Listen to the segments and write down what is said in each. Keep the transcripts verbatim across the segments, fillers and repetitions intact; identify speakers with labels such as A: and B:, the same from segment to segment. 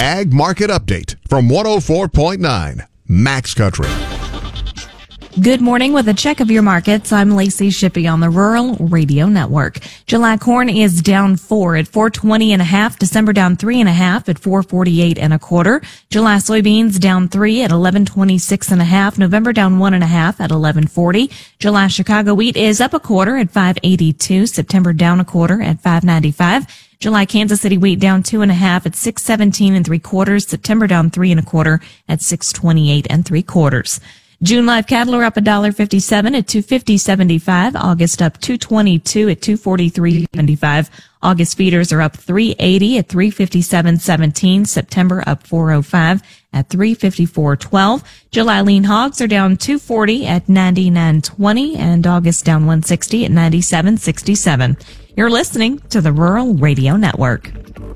A: Ag Market Update from one oh four point nine Max Country.
B: Good morning. With a check of your markets, I'm Lacey Shippey on the Rural Radio Network. July corn is down four at four twenty and a half. December down three and a half at four forty-eight and a quarter. July soybeans down three at eleven twenty-six and a half. November down one and a half at eleven forty. July Chicago wheat is up a quarter at five eighty-two. September down a quarter at five ninety-five. July Kansas City wheat down two and a half at six seventeen and three quarters. September down three and a quarter at six twenty-eight and three quarters. June live cattle are up one dollar fifty-seven at two fifty seventy-five. August up two twenty-two at two forty-three seventy-five. August feeders are up three eighty at three fifty-seven seventeen. September up four oh five at three fifty-four twelve. July lean hogs are down two forty at ninety-nine twenty, and August down one sixty at ninety-seven sixty-seven. You're listening to the Rural Radio Network.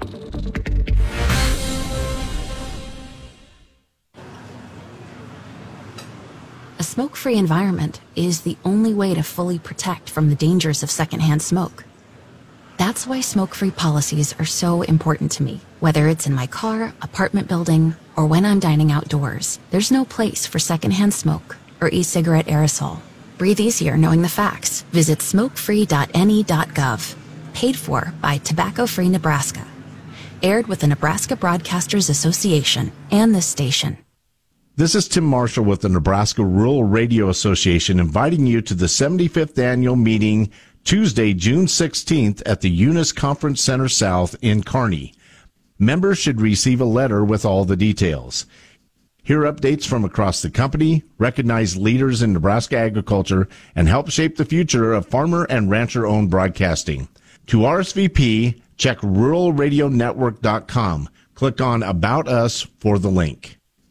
C: A smoke-free environment is the only way to fully protect from the dangers of secondhand smoke. That's why smoke-free policies are so important to me. Whether it's in my car, apartment building, or when I'm dining outdoors, there's no place for secondhand smoke or e-cigarette aerosol. Breathe easier knowing the facts. Visit smoke free dot N E dot gov. Paid for by Tobacco Free Nebraska. Aired with the Nebraska Broadcasters Association and this station.
D: This is Tim Marshall with the Nebraska Rural Radio Association, inviting you to the seventy-fifth annual meeting Tuesday, June sixteenth at the Eunice Conference Center South in Kearney. Members should receive a letter with all the details. Hear updates from across the company, recognize leaders in Nebraska agriculture, and help shape the future of farmer and rancher-owned broadcasting. To R S V P, check rural radio network dot com. Click on About Us for the link.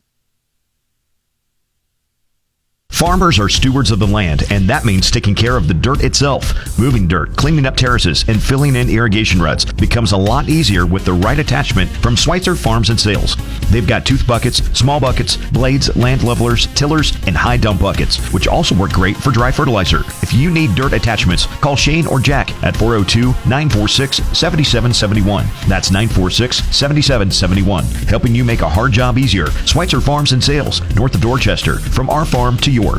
E: Farmers are stewards of the land, and that means taking care of the dirt itself. Moving dirt, cleaning up terraces, and filling in irrigation ruts becomes a lot easier with the right attachment from Schweitzer Farms and Sales. They've got tooth buckets, small buckets, blades, land levelers, tillers, and high dump buckets, which also work great for dry fertilizer. If you need dirt attachments, call Shane or Jack at four oh two, nine four six, seven seven seven one. That's nine four six, seven seven seven one. Helping you make a hard job easier. Schweitzer Farms and Sales, north of Dorchester. From our farm to yours.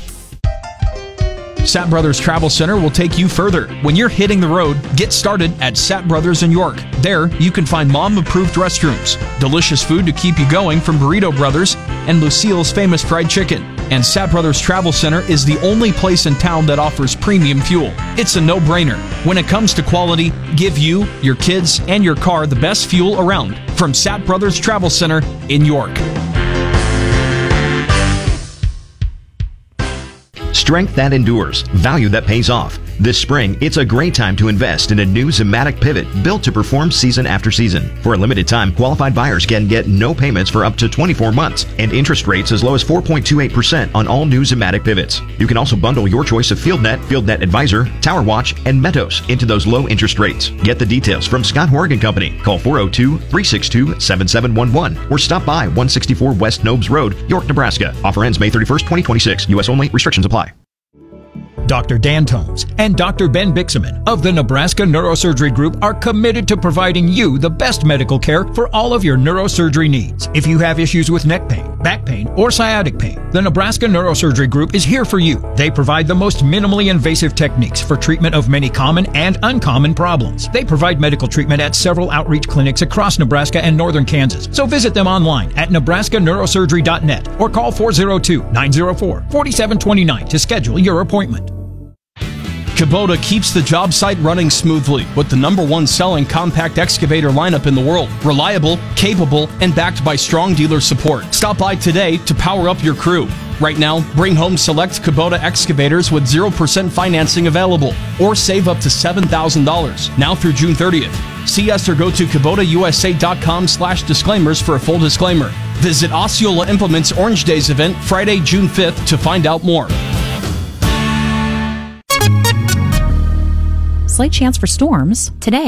F: Sapp Brothers Travel Center will take you further. When you're hitting the road, get started at Sapp Brothers in York. There, you can find mom-approved restrooms, delicious food to keep you going from Burrito Brothers, and Lucille's famous fried chicken. And Sapp Brothers Travel Center is the only place in town that offers premium fuel. It's a no-brainer. When it comes to quality, give you, your kids, and your car the best fuel around. From Sapp Brothers Travel Center in York.
E: Strength that endures, value that pays off. This spring, it's a great time to invest in a new Zimmatic pivot built to perform season after season. For a limited time, qualified buyers can get no payments for up to twenty-four months and interest rates as low as four point two eight percent on all new Zimmatic pivots. You can also bundle your choice of FieldNet, FieldNet Advisor, Tower Watch, and Metos into those low interest rates. Get the details from Scott Horgan Company. Call four oh two, three six two, seven seven one one or stop by one sixty-four West Nobes Road, York, Nebraska. Offer ends May thirty-first, twenty twenty-six. U S only. Restrictions apply.
G: Doctor Dan Tomes and Doctor Ben Bixaman of the Nebraska Neurosurgery Group are committed to providing you the best medical care for all of your neurosurgery needs. If you have issues with neck pain, back pain, or sciatic pain, the Nebraska Neurosurgery Group is here for you. They provide the most minimally invasive techniques for treatment of many common and uncommon problems. They provide medical treatment at several outreach clinics across Nebraska and northern Kansas. So visit them online at nebraska neurosurgery dot net or call four oh two, nine oh four, four seven two nine to schedule your appointment.
F: Kubota keeps the job site running smoothly with the number one selling compact excavator lineup in the world. Reliable, capable, and backed by strong dealer support. Stop by today to power up your crew. Right now, bring home select Kubota excavators with zero percent financing available or save up to seven thousand dollars now through June thirtieth. See us or go to Kubota U S A dot com slash disclaimers for a full disclaimer. Visit Osceola Implements Orange Days event Friday, June fifth to find out more.
H: Slight chance for storms today.